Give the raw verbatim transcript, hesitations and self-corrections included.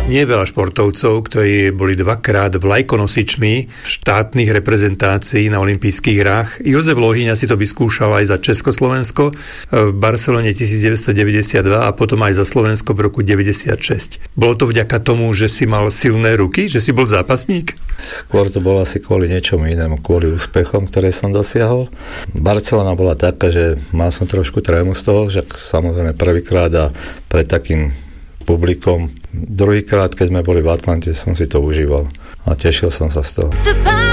Nie veľa športovcov, ktorí boli dvakrát vlajkonosičmi štátnych reprezentácií na olympijských hrách. Jozef Lohyňa si to vyskúšal aj za Československo v Barcelone devätnásťstodeväťdesiatdva a potom aj za Slovensko v roku deväťdesiatšesť. Bolo to vďaka tomu, že si mal silné ruky, že si bol zápasník? Skôr to bolo asi kvôli niečomu inému, kvôli úspechom, ktoré som dosiahol. Barcelona bola taká, že mal som trošku trému z toho, že samozrejme prvýkrát a pred takým publikom. Druhýkrát, keď sme boli v Atlante, som si to užíval a tešil som sa z toho.